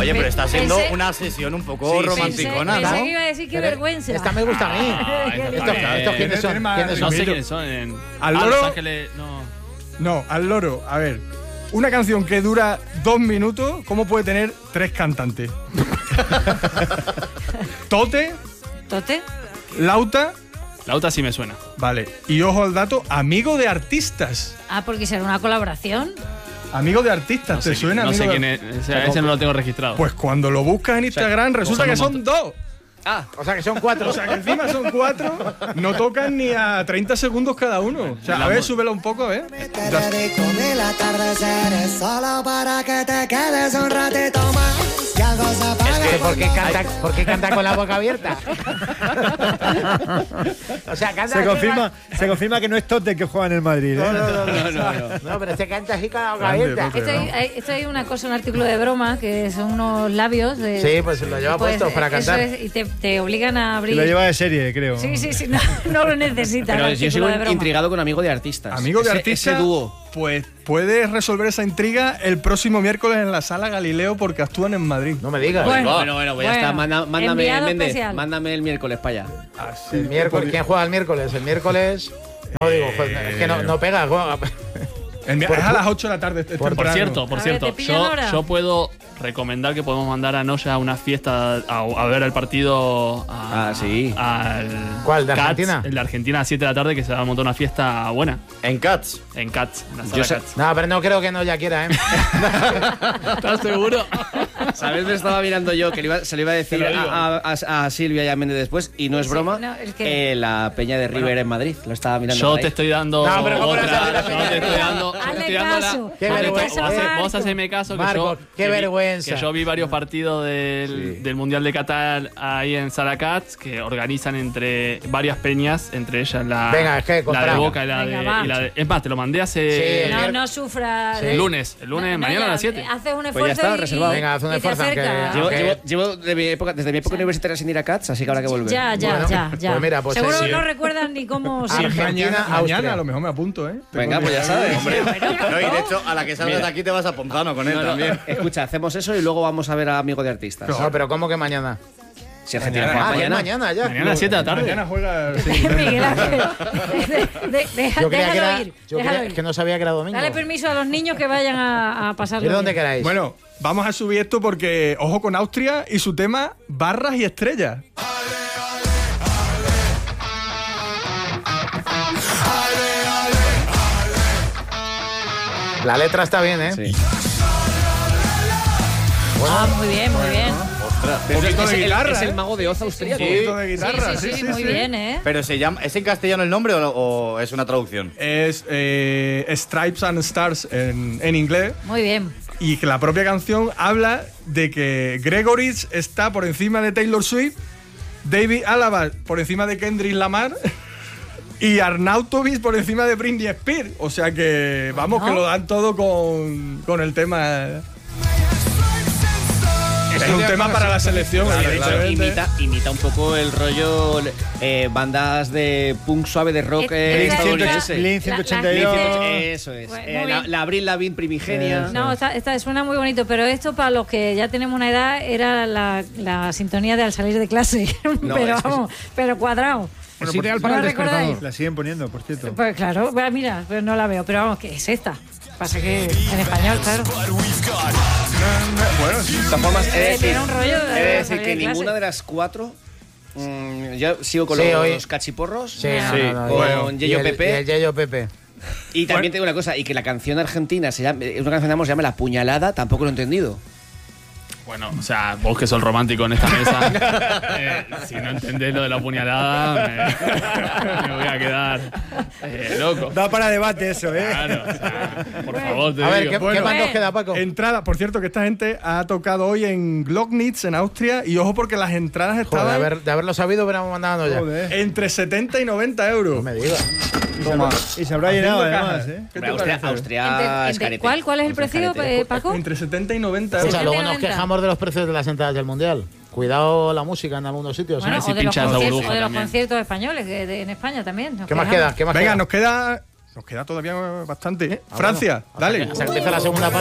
Oye, pero está siendo una sesión un poco romanticona, ¿no? Pensé que iba a decir qué vergüenza. Esta me gusta a mí. ¿Estos quiénes son? No sé quiénes son. Al loro. Los Ángeles, No, al loro. A ver, una canción que dura 2 minutos, ¿cómo puede tener 3 cantantes? Tote, Lauta. Lauta sí me suena. Vale. Y ojo al dato, amigo de artistas. Porque será una colaboración. Amigo de artistas, ¿te suena? No sé Amigo quién es. Ese no lo tengo registrado. Pues cuando lo buscas en Instagram resulta que son 2. O sea que son 4. O sea que encima son 4. No tocan ni a 30 segundos cada uno. O sea, a ver, súbelo un poco, a ver. Solo para que te quedes un ratito más. Es que ¿por qué canta con la boca abierta? O sea, canta Se confirma que no es Tote que juega en el Madrid. No, pero se canta así con la boca abierta. Esto hay una cosa, un artículo de broma, que son unos labios. Sí, pues lo lleva puesto para cantar. Y te obligan a abrir. Lo lleva de serie, creo. Sí, no lo necesitas. Pero yo sigo intrigado con Amigo de Artistas. Amigo de Artistas. Ese dúo. Pues puedes resolver esa intriga el próximo miércoles en la Sala Galileo porque actúan en Madrid. No me digas. Bueno, pues ya está. Mándame, Méndez, especial. mándame el miércoles para allá. El miércoles. ¿Quién juega el miércoles? El miércoles. No digo, es que no pega. Es a las 8 de la tarde. Por cierto, ¿te pillan ahora? yo puedo recomendar que podemos mandar a Noya a una fiesta a ver el partido sí. ¿Cuál? ¿De Cats, Argentina? el de Argentina a 7 de la tarde, que se va a montar una fiesta buena. En Cats. En Cats, en la sala Cats. No, pero no creo que no ya quiera, ¿eh? ¿Estás seguro? ¿Sabes? Me estaba mirando yo que se lo iba a decir a Silvia y a Méndez después, y no es broma. No, es que... La Peña de River en Madrid. Lo estaba mirando. Yo te estoy dando No, pero ¿cómo otra. no Yo te estoy dando. Hazle caso. Qué vergüenza. Vos haceme caso, que Marco, qué vergüenza. Que yo vi varios partidos del Mundial de Qatar ahí en Sala Cats, que organizan entre varias peñas, entre ellas la de Boca y la de. Es más, te lo mandé hace. No sufra. El lunes, mañana a las 7. Haces un esfuerzo. Pues ya está, reservado. Venga, haz un esfuerzo. Llevo desde mi época universitaria sin ir a Cats, así que habrá que volver. Ya. Pues mira, pues seguro sí. no recuerdan ni cómo se Mañana a lo mejor me apunto, ¿eh? Venga, pues ya sabes. Hombre, No, y de hecho, a la que salgas de aquí te vas a Ponzano con él también. Escucha, hacemos eso y luego vamos a ver a Amigo de Artistas. No, pero ¿cómo que mañana? Si Argentina juega mañana ya. Mañana a las 7 de la tarde. Mañana juega. Miguel Ángel, Yo creía que déjalo era. ir. Yo creía que no sabía que era domingo. Dale permiso a los niños que vayan a pasarlo. ¿De dónde bien. queráis? Bueno, vamos a subir esto porque, ojo con Austria y su tema Barras y Estrellas. La letra está bien, ¿eh? Sí. Muy bien. Un poquito de guitarra. Es el mago de Oz austríaco. Un poquito de guitarra, Sí, muy bien, ¿eh? Pero se llama, ¿es en castellano el nombre o es una traducción? Es Stripes and Stars en inglés. Muy bien. Y que la propia canción habla de que Gregoris está por encima de Taylor Swift, David Alaba por encima de Kendrick Lamar y Arnautovic por encima de Britney Spears. O sea que, vamos, que lo dan todo con el tema. Es un tema para la selección. Imita un poco el rollo bandas de punk suave de rock estadounidense. Blink 182. Eso es. La Avril Lavigne primigenia. No, suena muy bonito, pero esto para los que ya tenemos una edad era la sintonía de Al salir de clase. Pero cuadrado. Es ideal para el despertador. La siguen poniendo, por cierto. Pues claro, mira, pues no la veo, pero vamos, que es esta. Pasa que en español, claro. Bueno, De todas formas, tiene un rollo de decir que ninguna de las 4. Yo sigo con los cachiporros. Sí. Con Yeyo Pepe. El Yeyo Pepe. Y también tengo una cosa, y que la canción argentina es una canción que se llama La Puñalada, tampoco lo he entendido. Bueno, o sea, vos que sos el romántico en esta mesa, si no entendés lo de la puñalada, me voy a quedar loco. Da para debate eso, ¿eh? Claro, o sea, por favor, te A ver, digo. ¿qué más nos queda, Paco? Entrada, por cierto, que esta gente ha tocado hoy en Glocnitz, en Austria, y ojo porque las entradas estaban De haberlo sabido, hubiéramos mandado ya. Joder. entre 70 y 90 euros. No me digas. Y se habrá llenado además, ¿eh? ¿Qué te Austria es carete. ¿Cuál es el precio, Paco? Entre 70 y 90 euros. O sea, luego 70 y nos 90. quejamos de los precios de las entradas del Mundial. Cuidado la música en algunos sitios. Bueno, si o de los pinchas la conciertos, burbuja o de los también. conciertos españoles en España también. ¿Qué más queda? Venga, nos queda todavía bastante, ¿eh? Francia, dale. O sea, que empieza la segunda parte.